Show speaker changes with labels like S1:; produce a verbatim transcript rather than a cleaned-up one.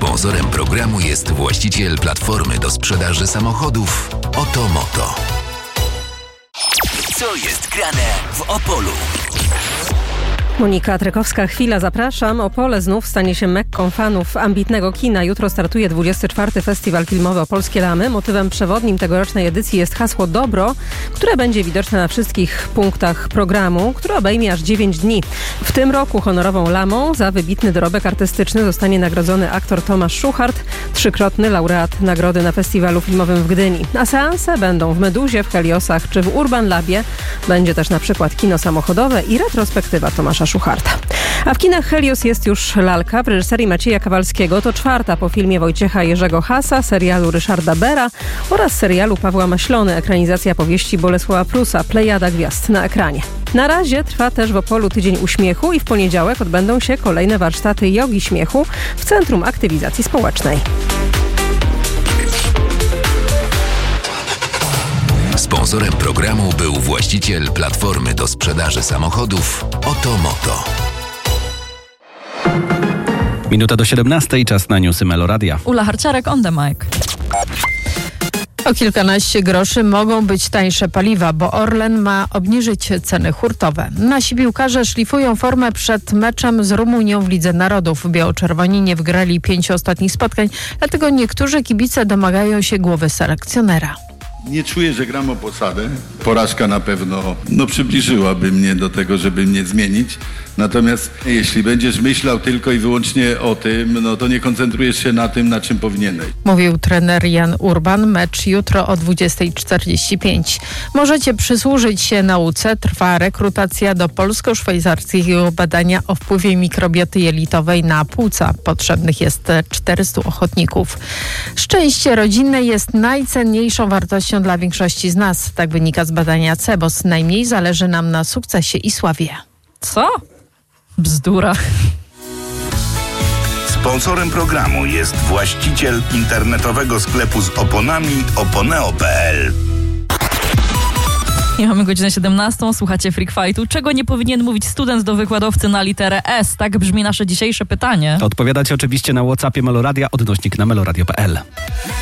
S1: Sponsorem programu jest właściciel platformy do sprzedaży samochodów Otomoto.
S2: Co jest grane w Opolu?
S3: Monika Trekowska-Chwila, zapraszam. Opole znów stanie się mekką fanów ambitnego kina. Jutro startuje dwudziesty czwarty Festiwal Filmowy Opolskie Lamy. Motywem przewodnim tegorocznej edycji jest hasło Dobro, które będzie widoczne na wszystkich punktach programu, który obejmie aż dziewięć dni. W tym roku honorową lamą za wybitny dorobek artystyczny zostanie nagrodzony aktor Tomasz Szuchart, trzykrotny laureat nagrody na Festiwalu Filmowym w Gdyni. A seanse będą w Meduzie, w Heliosach czy w Urban Labie. Będzie też na przykład kino samochodowe i retrospektywa Tomasza Szucharta. A w kinach Helios jest już lalka w reżyserii Macieja Kawalskiego. To czwarta po filmie Wojciecha Jerzego Hasa, serialu Ryszarda Bera oraz serialu Pawła Maślony, ekranizacja powieści Bolesława Prusa, Plejada gwiazd na ekranie. Na razie trwa też w Opolu Tydzień Uśmiechu i w poniedziałek odbędą się kolejne warsztaty jogi śmiechu w Centrum Aktywizacji Społecznej.
S1: Sponsorem programu był właściciel platformy do sprzedaży samochodów Otomoto.
S4: Minuta do siedemnastej, czas na newsy Meloradia.
S5: Ula Harciarek on the mic.
S6: O kilkanaście groszy mogą być tańsze paliwa, bo Orlen ma obniżyć ceny hurtowe. Nasi piłkarze szlifują formę przed meczem z Rumunią w Lidze Narodów. Biało-czerwoni nie wygrali pięciu ostatnich spotkań, dlatego niektórzy kibice domagają się głowy selekcjonera.
S7: Nie czuję, że gram o posadę. Porażka na pewno no, przybliżyłaby mnie do tego, żeby mnie zmienić. Natomiast jeśli będziesz myślał tylko i wyłącznie o tym, no to nie koncentrujesz się na tym, na czym powinieneś.
S6: Mówił trener Jan Urban. Mecz jutro o dwudziestej czterdzieści pięć. Możecie przysłużyć się nauce. Trwa rekrutacja do polsko-szwajcarskiego badania o wpływie mikrobioty jelitowej na płuca. Potrzebnych jest czterystu ochotników. Szczęście rodzinne jest najcenniejszą wartością dla większości z nas. Tak wynika z badania Cebos. Najmniej zależy nam na sukcesie i sławie.
S5: Co? Bzdura.
S2: Sponsorem programu jest właściciel internetowego sklepu z oponami oponeo kropka pe el.
S5: I mamy godzinę siedemnastą, słuchacie Freak Fightu. Czego nie powinien mówić student do wykładowcy na literę S? Tak brzmi nasze dzisiejsze pytanie.
S4: Odpowiadacie oczywiście na WhatsAppie Meloradia, odnośnik na meloradio kropka pe el.